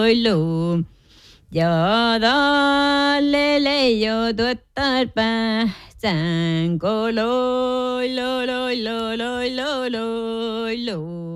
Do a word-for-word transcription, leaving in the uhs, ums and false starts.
lo yo đó lê lê yo tuất tát ba chẳng cô lôi lôi lôi lôi lôi lôi lôi lôi